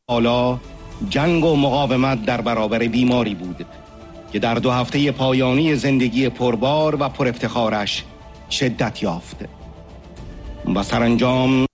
حالا جنگ و مقاومت در برابر بیماری بود که در 2 هفته پایانی زندگی پربار و پر افتخارش شدت یافت و سرانجام